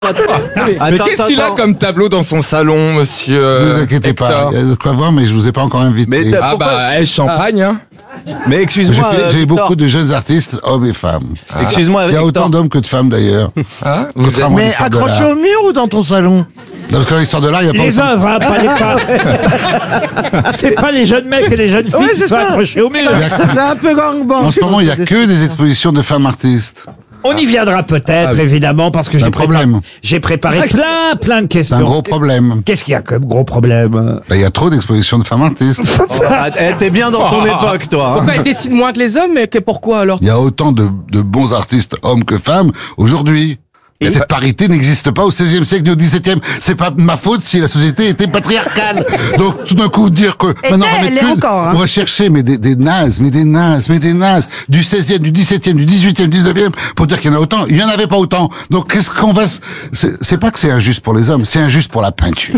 Mais qu'est-ce qu'il a comme tableau dans son salon, monsieur Ne vous inquiétez pas, il y a de quoi voir, mais je vous ai pas encore invité. Mais Ah bah, champagne, hein. Mais excuse-moi, J'ai Victor. beaucoup de jeunes artistes, hommes et femmes. Excuse-moi, Il y a Victor. autant d'hommes que de femmes d'ailleurs. Hein Contrairement à Mais l'histoire de accroché l'art. au mur ou dans ton salon? Non, parce que l'histoire de l'art, il y a pas Les autant- œuvres, hein, pas les C'est pas les jeunes mecs et les jeunes filles Ouais, qui c'est sont ça. accrochés au mur. Il y a- C'est un peu gangbang. En ce moment, il n'y a que des expositions de femmes artistes. On y viendra peut-être, évidemment, parce que C'est un problème. j'ai préparé plein de C'est questions. un gros problème. Qu'est-ce qu'il y a comme gros problème? Ben, il y a trop d'expositions de femmes artistes. T'es bien dans ton époque, toi. Hein. Pourquoi ils dessinent moins que les hommes, mais pourquoi alors? Il y a autant de bons artistes, hommes que femmes, aujourd'hui. Et cette parité n'existe pas au XVIe siècle ni au XVIIe. C'est pas ma faute si la société était patriarcale. Donc, tout d'un coup, dire que maintenant on va elle mettre est encore, hein. on va chercher des nazes, du XVIe, du XVIIe, du XVIIIe, du XIXe, pour dire qu'il y en a autant. Il y en avait pas autant. Donc, qu'est-ce qu'on va, c'est pas que c'est injuste pour les hommes, c'est injuste pour la peinture.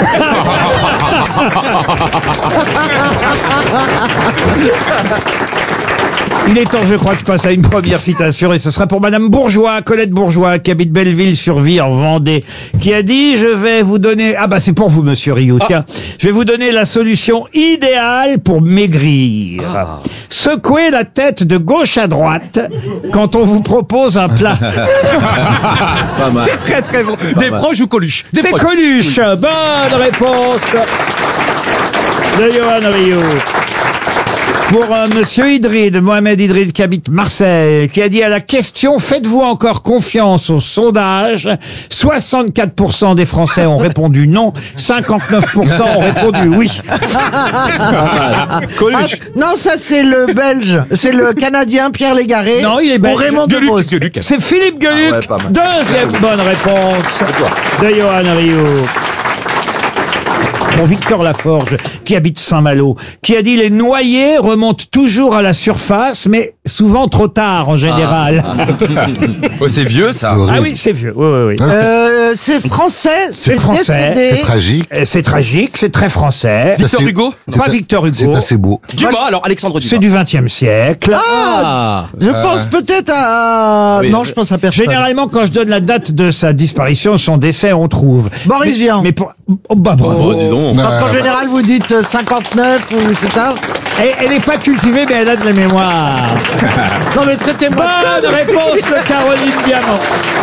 Il est temps, je crois, que je passe à une première citation, et ce sera pour Madame Bourgeois, Colette Bourgeois, qui habite Belleville-sur-Vie, en Vendée, qui a dit, je vais vous donner, ah bah c'est pour vous, monsieur Rio, tiens, je vais vous donner la solution idéale pour maigrir. Secouez la tête de gauche à droite quand on vous propose un plat. Pas mal. Très très bon. Des proches ou Coluche? Des C'est proches. Coluche. Bonne réponse de Johan Rio. Pour monsieur Idrid, Mohamed Idrid, qui habite Marseille, qui a dit à la question « Faites-vous encore confiance au sondage ?» 64% des Français ont répondu non, 59% ont répondu oui. Coluche. Non, ça c'est le Belge. C'est le Canadien Pierre Légaré. Non, il est Ou belge. Raymond Gueuluc, Devos. Gueuluc. C'est Philippe Gueluc. Ah ouais, pas mal. Deuxième bonne réponse de Johan Rio. Pour Victor Laforge, qui habite Saint-Malo, qui a dit les noyés remontent toujours à la surface, mais souvent trop tard en général. Oh, c'est vieux, ça. Ah oui, c'est vieux. Oui. C'est français. C'est français. décédé. C'est tragique. C'est tragique, c'est très français. Victor C'est- Hugo? Pas Victor Hugo. C'est assez beau. Dumas, alors Alexandre C'est Dumas. du XXe siècle. Ah. Je pense peut-être à... Oui, non, je pense à personne. Généralement, quand je donne la date de sa disparition, son décès, on trouve. Boris Vian. Mais pour... Oh, bah bravo. Oh, dis donc. Parce qu'en général, vous dites 59 ou c'est ça. Elle n'est pas cultivée, mais elle a de la mémoire. Non, mais traitez-moi de Bonne conne. réponse de Caroline Diamant.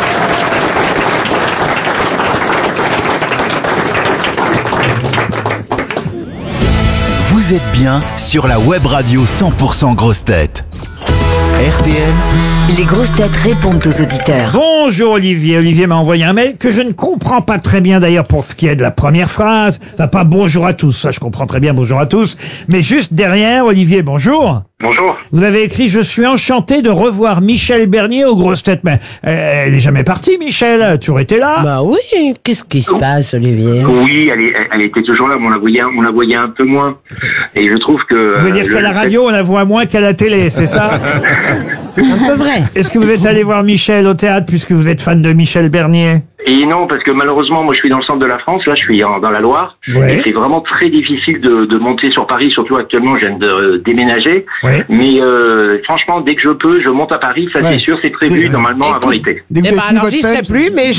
Vous êtes bien sur la web radio 100% grosses têtes. RTL, Les grosses têtes répondent aux auditeurs. Bonjour Olivier. Olivier m'a envoyé un mail que je ne comprends pas très bien d'ailleurs pour ce qui est de la première phrase. Enfin, pas bonjour à tous, ça je comprends très bien bonjour à tous. Mais juste derrière, Olivier, bonjour. Bonjour. Vous avez écrit « Je suis enchanté de revoir Michel Bernier aux grosses têtes ». Mais elle est jamais partie, Michel. Elle a toujours été là. Bah oui, qu'est-ce qui se passe, Olivier? Oui, elle était toujours là, mais on la voyait un peu moins. Et je trouve que... Vous voulez dire qu'à la radio, on la voit moins qu'à la télé, c'est ça? C'est un peu vrai. Est-ce que vous êtes allé voir Michel au théâtre puisque vous êtes fan de Michel Bernier? Et non, parce que malheureusement, moi je suis dans le centre de la France, là je suis dans la Loire, Ouais. et c'est vraiment très difficile de monter sur Paris, surtout actuellement je viens de déménager, Ouais. mais franchement, dès que je peux, je monte à Paris, ça c'est sûr, c'est prévu normalement avant l'été. Dès que Eh vous ben avez fini alors, votre j'y serai tête, plus, mais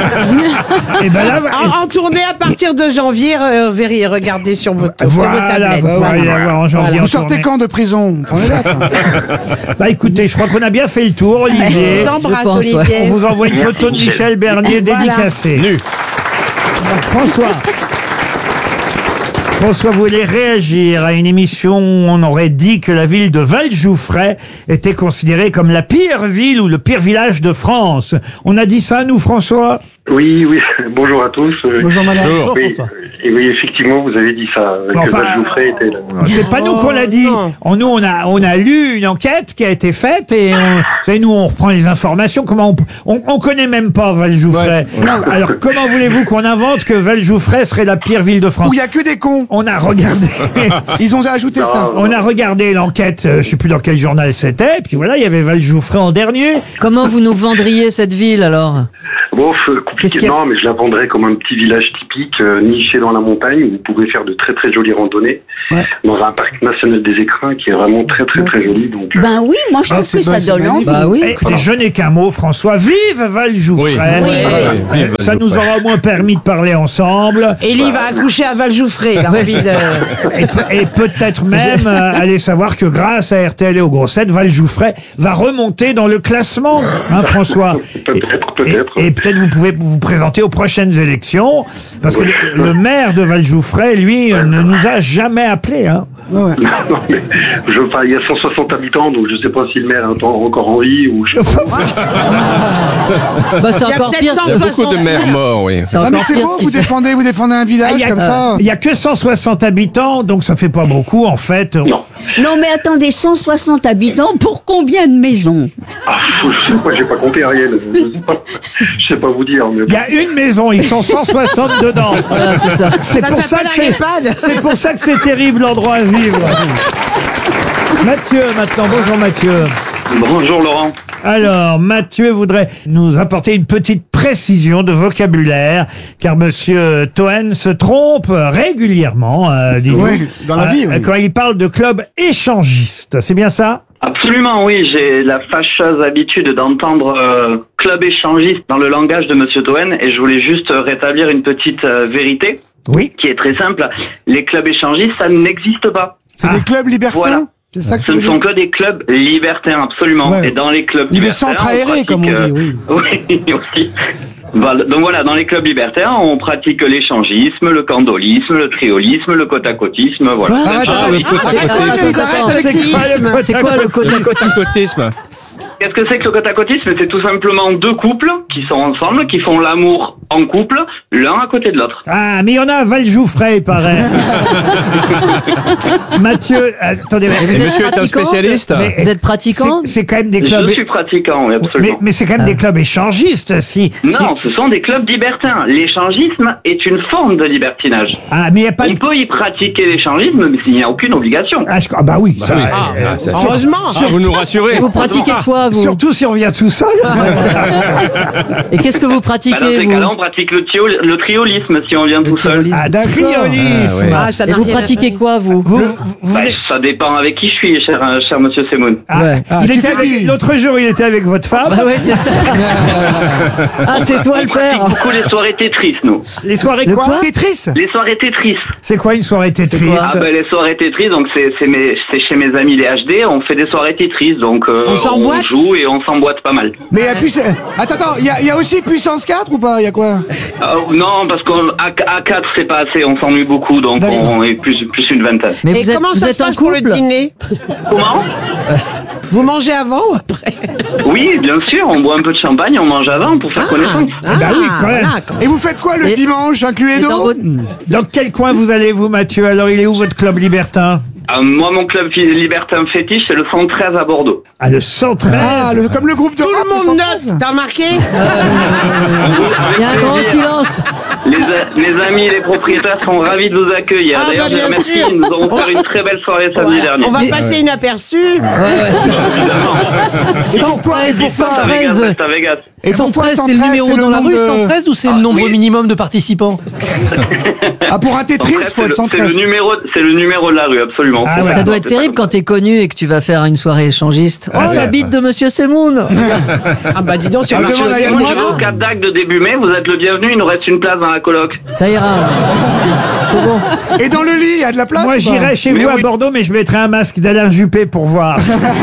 Et ben là, en tournée à partir de janvier, regardez sur vos voilà, tablettes. vous pourrez y avoir en janvier. vous en sortez tournée. quand de prison? Prenez date, hein. Bah écoutez, je crois qu'on a bien fait le tour, Je Olivier. vous embrasse, Je pense, ouais. Olivier. On vous envoie une photo de Michel Bernier Voilà. dédicacée. François. François voulait réagir à une émission où on aurait dit que la ville de Valdjoufray était considérée comme la pire ville ou le pire village de France. On a dit ça, nous, François? Oui, bonjour à tous. Bonjour madame. Oui, et oui, effectivement, vous avez dit ça, que Enfin, Valdjoufray était là. C'est pas nous qu'on l'a dit. Nous, on a lu une enquête qui a été faite et vous savez, nous, on reprend les informations. Comment on connaît même pas Valdjoufray. Alors, comment voulez-vous qu'on invente que Valdjoufray serait la pire ville de France? Où il y a que des cons. On a regardé. Ils ont ajouté ça. On a regardé l'enquête, je sais plus dans quel journal c'était, puis voilà, il y avait Valdjoufray en dernier. Comment vous nous vendriez cette ville alors? Bon, compliqué, non, mais je la vendrais comme un petit village typique, niché dans la montagne, où vous pouvez faire de très très jolies randonnées, dans un parc national des Écrins qui est vraiment très très très joli. Donc, Ben oui, moi je trouve que ça donne envie. Bah oui. Écoutez, je n'ai qu'un mot, François. Vive Vallejouffret. Ça nous aura au moins permis de parler ensemble. Élie va accoucher à Vallejouffret. Il a envie de... Et peut-être même aller savoir que grâce à RTL et aux grosses têtes, Vallejouffret va remonter dans le classement, hein, François. Peut-être. Et peut-être vous pouvez vous présenter aux prochaines élections, parce que le maire de Vallejouffret, lui, ne nous a jamais appelés. Hein. Non, mais il y a 160 habitants, donc je ne sais pas si le maire est encore en vie ou je sais pas. Bah, c'est encore pire. Il y a beaucoup de maires morts, oui. Ah, mais c'est beau, vous défendez un village comme ça. Il y a que 160 habitants, donc ça fait pas beaucoup, en fait. Non mais attendez, 160 habitants pour combien de maisons? Je sais pas, j'ai pas compté, Ariel. Je sais pas vous dire. Mais... Il y a une maison, ils sont 160 dedans. Voilà, c'est ça. C'est Ça pour ça s'appelle que un c'est, EHPAD. c'est pour ça que c'est terrible l'endroit à vivre. Mathieu, maintenant. Bonjour Mathieu. Bonjour Laurent. Alors, Mathieu voudrait nous apporter une petite précision de vocabulaire, car Monsieur Toen se trompe régulièrement, dites-vous, dans la vie, oui. quand il parle de club échangiste. C'est bien ça? Absolument, oui. J'ai la fâcheuse habitude d'entendre club échangiste dans le langage de Monsieur Toen, et je voulais juste rétablir une petite vérité, qui est très simple. Les clubs échangistes, ça n'existe pas. C'est des clubs libertins. Voilà. C'est ça que Ce ne sont que des clubs libertins, absolument. Ouais. Et dans les clubs Des libertains, centres aérés, comme on dit, oui. Oui, aussi. Voilà. Donc voilà, dans les clubs libertains, on pratique l'échangisme, le candolisme, le triolisme, le côte-à-côtisme, voilà. C'est quoi le côte-à-côtisme? Qu'est-ce que c'est que le côte-à-côtisme? C'est tout simplement deux couples qui sont ensemble, qui font l'amour en couple, l'un à côté de l'autre. Ah, mais il y en a à Vallejouffret, il paraît. Mathieu, attendez. Monsieur est un spécialiste. Vous êtes pratiquant? C'est quand même des clubs... Je suis pratiquant, oui, absolument. Mais c'est quand même des clubs échangistes, si... Non, ce sont des clubs libertins. L'échangisme est une forme de libertinage. Ah, mais il y a pas... On peut y pratiquer l'échangisme, mais il n'y a aucune obligation. Ah bah oui, ça... Heureusement. Vous nous rassurez. Et vous pratiquez quoi, vous? Surtout si on revient tout seul. Et qu'est-ce que vous pratiquez, Dans ces vous? cas-là, on pratique le triolisme si on vient tout seul. Ah, triolisme. Ah, ça Et n'a vous rien à pratiquez faire. quoi, vous? Ça dépend avec qui je suis, cher monsieur Semoun. Il était avec... L'autre jour, il était avec votre femme. Bah ouais, c'est ça. Ah, c'est toi le On pratique père. beaucoup les soirées Tetris, nous. Les soirées Le quoi? quoi? Tetris. Les soirées Tetris. C'est quoi une soirée Tetris? Ah ben les soirées Tetris, donc c'est chez mes amis les HD, on fait des soirées Tetris, donc on joue et on s'emboîte pas mal. Mais attends, il y a aussi puissance 4 ou pas? Il y a quoi? Non, parce qu'à 4 c'est pas assez, on s'ennuie beaucoup, donc on est plus une vingtaine. Mais Et comment ça se passe pour le dîner? Comment? Vous mangez avant ou après? Oui, bien sûr, on boit un peu de champagne, on mange avant pour faire connaissance. Bah oui, quand même. Et vous faites quoi le dimanche, un cluedo? Dans quel coin vous allez, vous, Mathieu? Alors, il est où votre club libertin? Moi, mon club libertin fétiche, c'est le 113 à Bordeaux. Ah, le 113. Ah, comme le groupe de Tout rap, le monde note. T'as remarqué? Il y a un grand silence. Mes amis et les propriétaires sont ravis de vous accueillir. Ah, D'ailleurs, bah, je bien remercie, sûr. nous avons fait une très belle soirée samedi dernier. On va passer inaperçu. 113, C'est à Vegas, 113. c'est à Vegas. Et pourquoi 113, c'est le 113, numéro dans la nombre rue, de- 113, ou c'est le nombre minimum de participants? Ah, pour un Tetris, faut être C'est 113. le numéro de la rue, absolument. Ah ouais. Ça doit être terrible quand t'es connu et que tu vas faire une soirée échangiste. Oh, la bite de Monsieur Semoun. Ah bah dis donc, c'est Ah, marqué demande au à Yann numéro. Moreau. Au Cap d'Agde de début mai, vous êtes le bienvenu, il nous reste une place dans la coloc. Ça ira. C'est bon. Et dans le lit, il y a de la place? Moi, ou pas? j'irai chez vous à Bordeaux, mais je mettrai un masque d'Alain Juppé pour voir.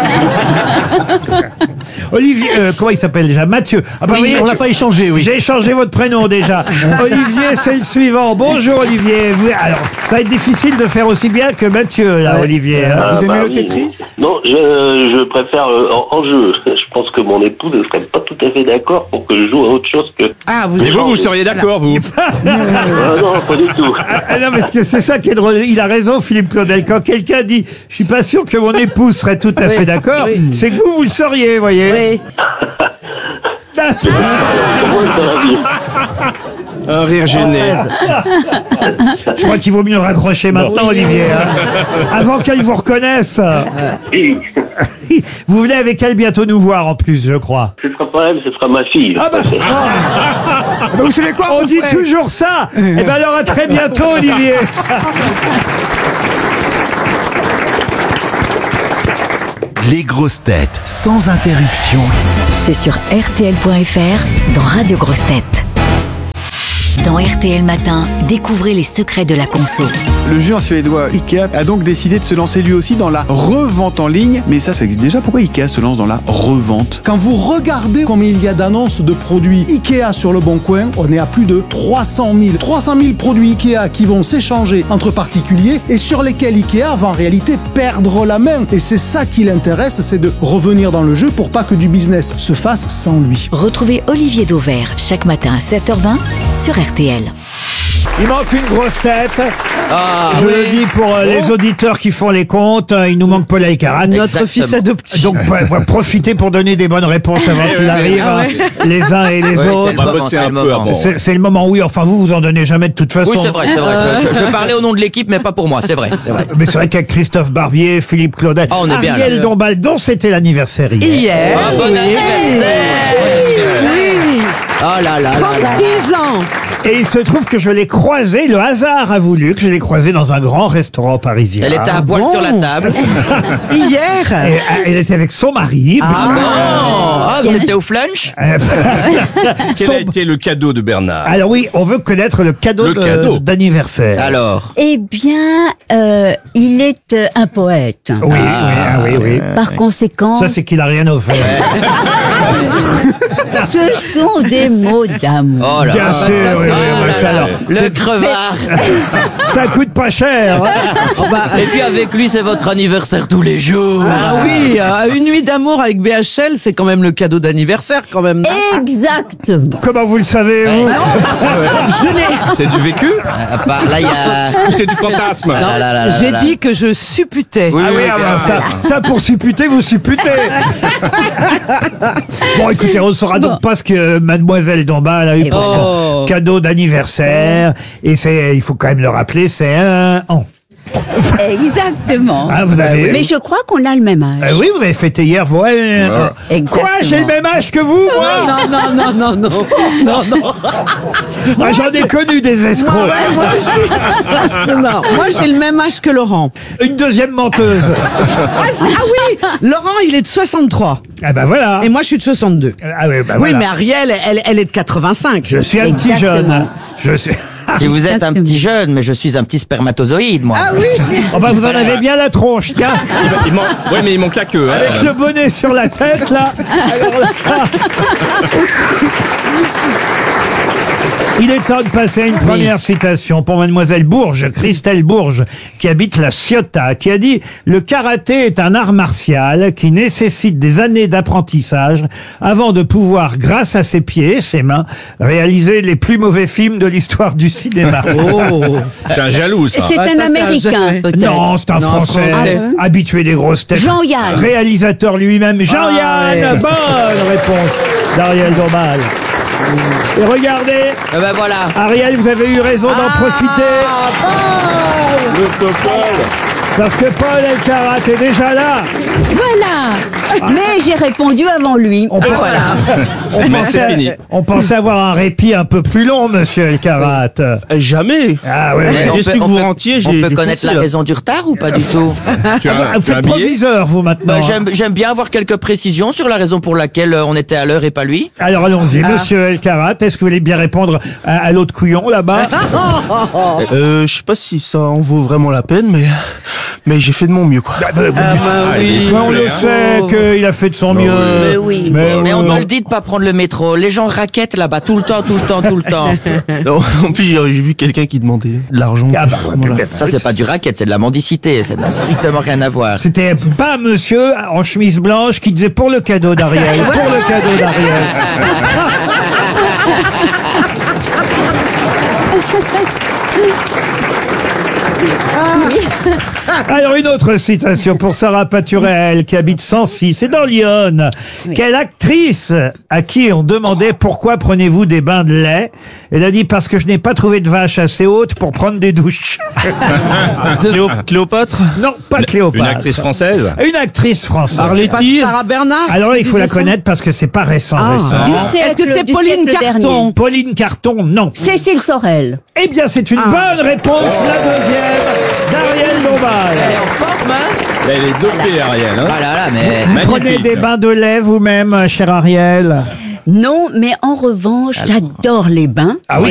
Olivier, comment il s'appelle déjà? Mathieu. Ah bah, Oui, vous voyez, on l'a pas échangé, oui. j'ai échangé votre prénom déjà. Olivier, c'est le suivant. Bonjour Olivier. Alors, ça va être difficile de faire aussi bien que Mathieu, là, Olivier. hein. Vous aimez le Tetris? Non, je préfère en jeu. Je pense que mon épouse ne serait pas tout à fait d'accord pour que je joue à autre chose que... Ah, Et vous seriez d'accord, vous? non, pas du tout. Ah non, parce que c'est ça qui est drôle. Il a raison, Philippe Claudel. Quand quelqu'un dit « Je suis pas sûr que mon épouse serait tout à fait d'accord c'est que vous le sauriez, voyez. Oui. Un rire gêné. Je crois qu'il vaut mieux raccrocher maintenant, Olivier. hein. Avant qu'elle vous reconnaisse. Oui. Vous venez avec elle bientôt nous voir en plus, je crois. Ce sera pas elle, ce sera ma fille. Ah bah, Vous savez quoi? on dit toujours ça. Eh ben alors à très bientôt, Olivier. Les grosses têtes sans interruption. C'est sur RTL.fr dans Radio Grosses Têtes. Dans RTL Matin, découvrez les secrets de la conso. Le géant suédois Ikea a donc décidé de se lancer lui aussi dans la revente en ligne. Mais ça existe déjà. Pourquoi Ikea se lance dans la revente? Quand vous regardez combien il y a d'annonces de produits Ikea sur le Bon Coin, on est à plus de 300 000. 300 000 produits Ikea qui vont s'échanger entre particuliers et sur lesquels Ikea va en réalité perdre la main. Et c'est ça qui l'intéresse, c'est de revenir dans le jeu pour pas que du business se fasse sans lui. Retrouvez Olivier Dauvert chaque matin à 7h20 sur RTL. Il manque une grosse tête. Je le dis pour les auditeurs qui font les comptes. Il nous manque Paul Alcarat. Notre fils adoptif. Donc, profitez pour donner des bonnes réponses avant qu'il arrive, les uns et les autres. C'est le moment, oui. Enfin, vous en donnez jamais de toute façon. Oui, c'est vrai. Je parlais au nom de l'équipe, mais pas pour moi. C'est vrai. Mais c'est vrai qu'avec Christophe Barbier, Philippe Claudel, on est bien, Ariel Dombal, dont c'était l'anniversaire hier. Bon anniversaire. Oui. Oh là là 36 ans. Et il se trouve que je l'ai croisée, le hasard a voulu que je l'ai croisée dans un grand restaurant parisien. Elle était à poil sur la table. Hier. Et elle était avec son mari. Vous étiez au flunch. Quel a été le cadeau de Bernard? Alors oui, on veut connaître le cadeau d'anniversaire. Alors. Eh bien, il est un poète. Oui. Par conséquent, Ça, c'est qu'il a rien offert. ce sont des mots d'amour. Oh là. Bien sûr, oui. Alors, Le crevard. ça coûte pas cher. Et puis avec lui, c'est votre anniversaire tous les jours. Ah oui, une nuit d'amour avec BHL, c'est quand même le cadeau d'anniversaire quand même. Exactement. Comment vous le savez, vous? Je l'ai. C'est du vécu? Là, il y a. Ou c'est du fantasme? J'ai dit que je supputais. Ça pour supputer, vous supputez. Bon, écoutez, on ne saura donc pas ce que Mademoiselle Dombal a eu pour son cadeau d'anniversaire. Et il faut quand même le rappeler, c'est un an. Exactement. Vous avez... Mais je crois qu'on a le même âge. oui, vous avez fêté hier, vous. Exactement. Quoi? J'ai le même âge que vous, moi? Non. Moi, j'en ai connu des escrocs. Moi aussi. Non, moi j'ai le même âge que Laurent. Une deuxième menteuse. Oui, Laurent il est de 63. Ah ben voilà. Et moi je suis de 62. Oui, Oui, mais Ariel, elle est de 85. Je suis un petit jeune. Si vous êtes un petit jeune, mais je suis un petit spermatozoïde, moi. Ah oui. Vous en avez bien la tronche, tiens. Oui, mais il manque la queue. Avec le bonnet sur la tête, là. Alors là... Il est temps de passer à une première citation pour Mademoiselle Bourges, Christelle Bourges, qui habite la Ciotat, qui a dit « Le karaté est un art martial qui nécessite des années d'apprentissage avant de pouvoir, grâce à ses pieds et ses mains, réaliser les plus mauvais films de l'histoire du cinéma. » C'est un jaloux, ça. C'est un Américain, peut-être. Non, c'est un Français, habitué des grosses têtes. Jean-Yann. Réalisateur lui-même. Jean-Yann. Bonne réponse d'Ariel Dombal. Et regardez, voilà. Ariel, vous avez eu raison d'en profiter. Parce que Paul Alcarat est déjà là. Voilà. Mais j'ai répondu avant lui. On pensait avoir un répit un peu plus long, monsieur Alcarat. Jamais. Ah ouais. J'ai su que vous rentiez. On peut connaître la raison du retard ou pas du tout? Vous faites proviseur, vous, maintenant. J'aime bien avoir quelques précisions sur la raison pour laquelle on était à l'heure et pas lui. Alors allons-y, monsieur Alcarat, est-ce que vous voulez bien répondre à l'autre couillon là-bas? Je sais pas si ça en vaut vraiment la peine, mais j'ai fait de mon mieux, quoi. On le sait qu'il a fait de son mieux. Mais on nous le dit de pas prendre le métro. Les gens raquettent là-bas tout le temps. Non, en plus, j'ai vu quelqu'un qui demandait de l'argent. Ça, c'est pas du racket, c'est de la mendicité. Ça n'a strictement rien à voir. C'était pas monsieur en chemise blanche qui disait pour le cadeau d'Ariel. Pour le cadeau d'Ariel. Alors, une autre citation pour Sarah Paturel, qui habite Sancy, c'est dans l'Yonne. Quelle actrice à qui on demandait pourquoi prenez-vous des bains de lait? Elle a dit parce que je n'ai pas trouvé de vache assez haute pour prendre des douches. Cléopâtre? Non, pas Cléopâtre. Une actrice française? Une actrice française. Arletty. Sarah Bernard. Alors, il faut la connaître parce que c'est pas récent. Est-ce que c'est Pauline Carton? Pauline Carton, non. Cécile Sorel. Eh bien, c'est une bonne réponse, la deuxième, d'Ariel Dombal. Elle est en forme, hein? Elle est dopée, Ariel. Hein. Ah là là, mais... Vous prenez des bains de lait vous-même, cher Ariel? Non, mais en revanche, j'adore les bains. Ah oui.